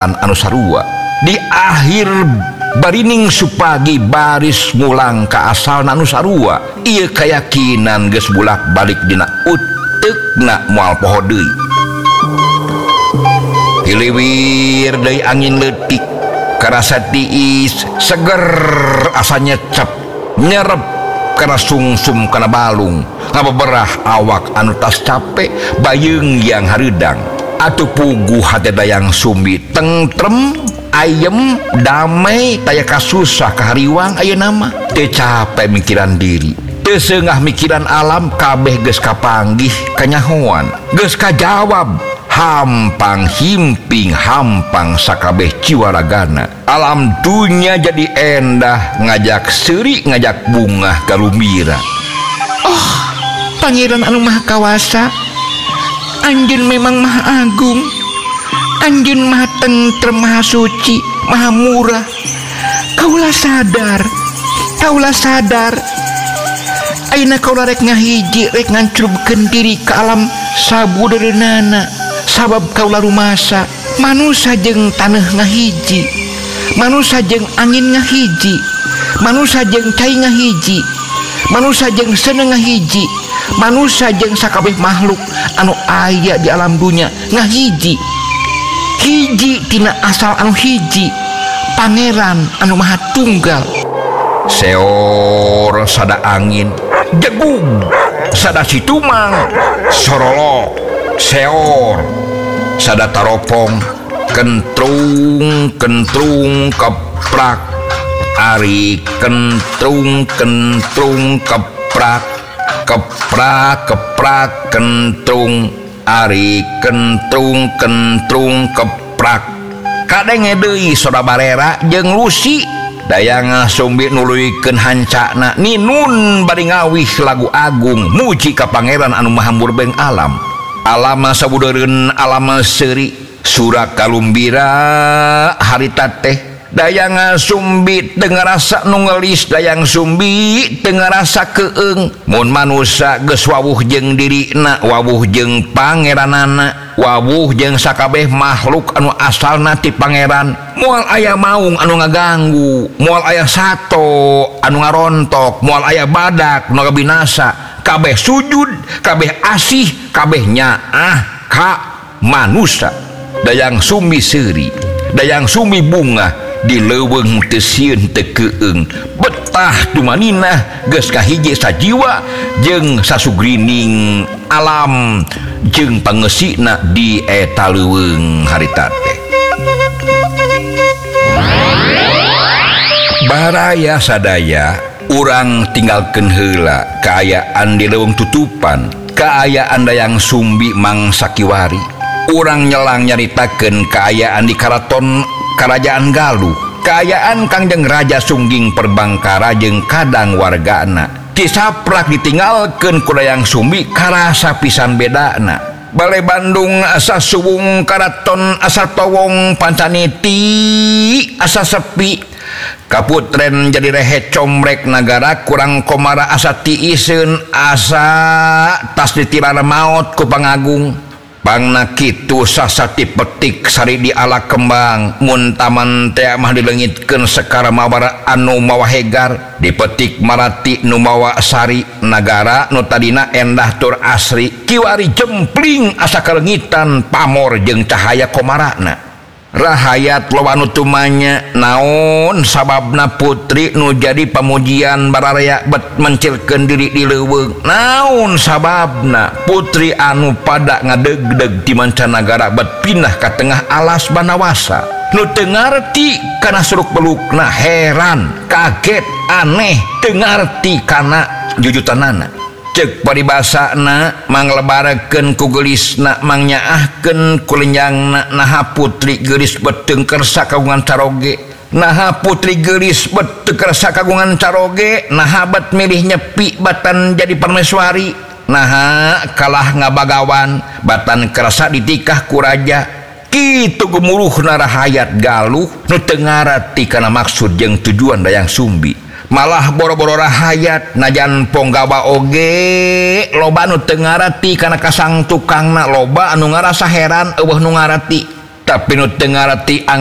anu sarua di akhir barining supagi baris mulang ka asal anu sarua ieu kayakinan geus bulak-balik dina uteukna moal poho deui hiliwir deui angin leutik karasa tiis seger asa nyecep nyerep kana sungsum kana balung ngabeberah awak anu tas capek bayeung yang hareudang atuh puguh hate dayang sumbi tentrem ayem damai taya kasusah kahariwang ayeuna mah teu capek mikiran diri teu seungah mikiran alam kabeh geus kapanggih kanyahoan geus kajawab hampang himping hampang sakabeh ciwaragana alam dunya jadi endah ngajak seuri ngajak bunga galumira. Oh Pangeran anu maha kawasa, Anjeun memang maha agung, Anjeun maha tentrem, maha suci, maha murah. Kaulah sadar ayeuna kaulah rek ngahiji rek ngancurupkeun diri ka alam sabudereunana sabab kaulah rumasa manusia jeung taneuh ngahiji, manusia jeung angin ngahiji, manusia jeung cai ngahiji, manusia jeung seuneu ngahiji, manusia jeung sakabeh makhluk anu aya di alam dunya ngahiji hiji tina asal anu hiji Pangeran anu maha tunggal. Seor sada angin jegung sada situmang sorolok seor sada taropong kentrung keprak ari kentrung keprak kentrung ari kentrung keprak kadenge deui soda barera jeung lusi dayang sumbi nuluykeun hancana ninun bari ngawih lagu agung muji ka Pangeran anu maha murbeng alam sabudeureun alam seuri surak kalumbira harita teh dayang sumbi teu ngarasa nu ngelis dayang sumbi teu ngarasa keung mun manusia geus wawuh jeung dirina wawuh jeung pangeranana wawuh jeung sakabeh makhluk anu asalna ti Pangeran moal aya maung anu ngaganggu moal aya sato anu ngarontok moal aya badak nu ngabinasa kabeh sujud kabeh asih kabeh nyaah ka manusia dayang sumbi seuri dayang sumbi bunga di leuweung teu sieun teu keung betah dumaninah geus kahiji sajiwa jeung sasugrining alam jeung pangeusina di eta leuweung harita teh. Baraya sadaya urang tinggalkeun heula kaayaan di leuweung tutupan kaayaan dayang sumbi mangsa kiwari urang nyelang nyaritakeun kaayaan di karaton Kerajaan Galuh kaayaan Kangjeng Raja Sungging Perbangkara jeung kadang wargana tisaprak ditinggalkeun ku dayang sumbi karasa pisan bedana bale Bandung asa suwung karaton asa towong pancaniti asa sepi kaputren jadi rehe comrek nagara kurang komara asa tiiseun asa tas ditirana maot ku pangagung pangna kitu sasati petik sari di ala kembang mun taman teh mah dileungitkeun sekara mawara anu mawa hegar dipetik marati nu mawa sari nagara nu tadina endah tur asri kiwari jempling asa kalengitan pamor jeung cahaya komarana rahayat loba nu tumanya naon sababna putri nu jadi pamujian bararaya bet mencilkeun diri di leuweung naon sababna putri anu pada ngadegdeg di mancanagara bet pindah ka tengah alas banawasa nu teu ngarti kana suruk-belukna heran kaget aneh teu ngarti kana jujutanana cek paribasana manglebarekeun ku geulisna mangnyaahkeun ku lenjangna naha putri geulis beteng kersa kagungan caroge naha putri geulis beteng kersa kagungan caroge naha bet milih nyepi batan jadi permaiswari naha kalah ngabagawan batan kersa ditikah ku raja kitu gemuruhna rahayat Galuh nu teu ngarti kana maksud jeung tujuan dayang sumbi malah boro-boro rahayat najan ponggawa oge loba anu teu ngarti kana kasang tukangna loba anu ngarasa heran eueuh nu ngarti tapi nu teu ngarti